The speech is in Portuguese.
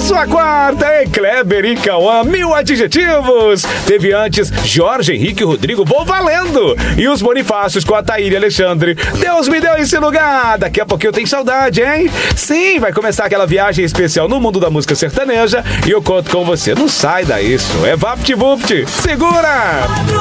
Sua quarta, Kleber e Cauã, 1000 adjetivos. Teve antes Jorge Henrique e Rodrigo, vou valendo. E os Bonifácios com a Taíra e Alexandre. Deus me deu esse lugar. Daqui a pouquinho eu tenho saudade, hein? Sim, vai começar aquela viagem especial no mundo da música sertaneja e eu conto com você. Não sai daí, isso é VaptVupt. Segura!